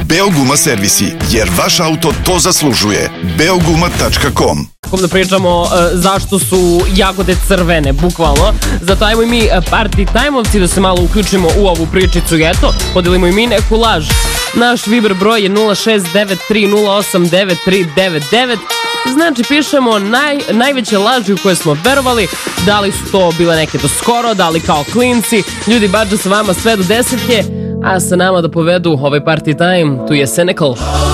Beoguma servisi, jer vaš auto to zaslužuje. Beoguma.com. Da pričamo zašto su jagode crvene, bukvalno. Zato ajmo i mi party time-ovci da se malo uključimo u ovu pričicu i eto, podelimo i mi neku laž. Naš Viber broj je 0693089399. Znači pišemo najveće laži u koje smo verovali. Da li su to bile neke do skoro, da li kao klinci. Ljudi, bađa sa vama sve do 10. A sa nama da povedu ovaj party time, tu je Senecal.